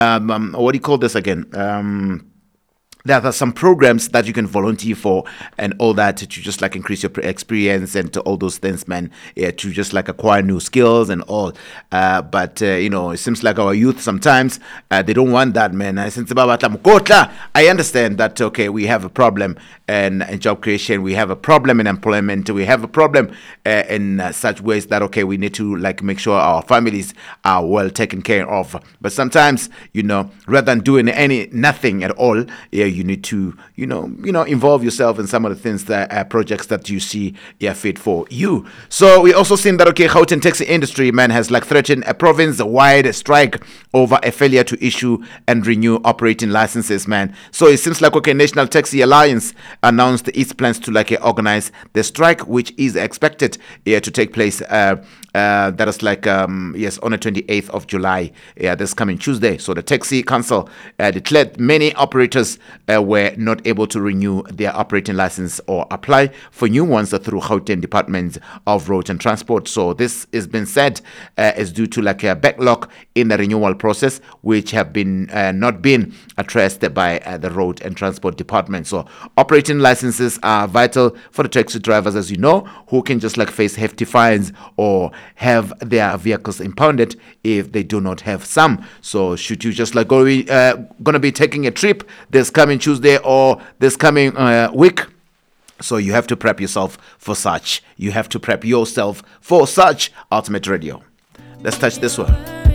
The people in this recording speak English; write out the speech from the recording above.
what do you call this again? There are some programs that you can volunteer for and all that to just like increase your experience and to all those things, man. Yeah, to just like acquire new skills and all. But it seems like our youth sometimes they don't want that, man. I understand that. Okay, we have a problem in job creation. We have a problem in employment. We have a problem in such ways that okay, we need to like make sure our families are well taken care of. But sometimes, rather than doing nothing at all, yeah, you need to, involve yourself in some of the things that projects that you see fit for you. So we also seen that okay, Gauteng taxi industry man has like threatened a province-wide strike over a failure to issue and renew operating licenses, man. So it seems like okay, National Taxi Alliance announced its plans to like organize the strike, which is expected to take place. That is like on the 28th of July, this coming Tuesday. So the Taxi Council declared many operators were not able to renew their operating license or apply for new ones through Gauteng Department of Road and Transport. So this has been said is due to like a backlog in the renewal process, which have been not been addressed by the Road and Transport Department. So operating licenses are vital for the taxi drivers, as you know, who can just like face hefty fines or have their vehicles impounded if they do not have some. So should you just like gonna be taking a trip this coming Tuesday or this coming week, so you have to prep yourself for such. You have to prep yourself for such. Ultimate Radio. Let's touch this one.